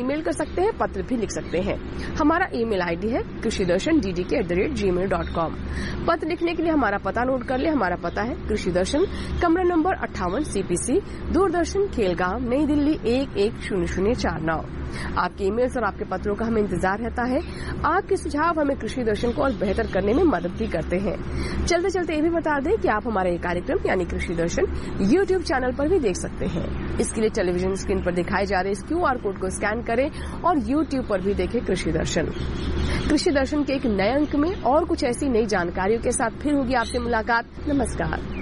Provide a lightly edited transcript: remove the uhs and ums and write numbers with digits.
Email कर सकते हैं, पत्र भी लिख सकते हैं। हमारा ईमेल आईडी है krishidarshan@ddk@gmail.com। पत्र लिखने के लिए हमारा पता नोट कर ले। हमारा पता है कृषि दर्शन, कमरा नंबर 58, CPC, दूरदर्शन, खेलगांव, नई दिल्ली 110049। आपके ईमेल्स और आपके पत्रों का हमें इंतजार रहता है। आपके सुझाव हमें कृषि दर्शन को और बेहतर करने में मदद भी करते हैं। चलते चलते ये भी बता दें कि आप हमारा ये कार्यक्रम यानी कृषि दर्शन YouTube चैनल पर भी देख सकते हैं। इसके लिए टेलीविजन स्क्रीन पर दिखाए जा रहे इस QR कोड को स्कैन करें और YouTube पर भी देखें कृषि दर्शन। कृषि दर्शन के एक नए अंक में और कुछ ऐसी नई जानकारियों के साथ फिर होगी आपसे मुलाकात। नमस्कार।